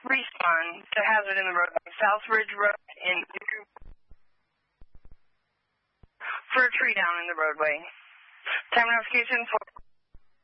Respond to hazard in the roadway. South Ridge Road in for a tree down in the roadway. Time notification for